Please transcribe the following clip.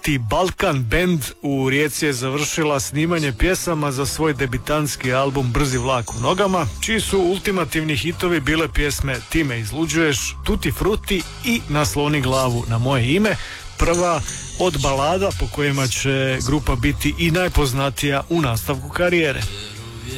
Multi Balkan Band u Rijeci je završila snimanje pjesama za svoj debitanski album Brzi vlak u nogama, čiji su ultimativni hitovi bile pjesme Ti me izluđuješ, Tuti fruti i Nasloni glavu na moje ime, prva od balada po kojima će grupa biti i najpoznatija u nastavku karijere.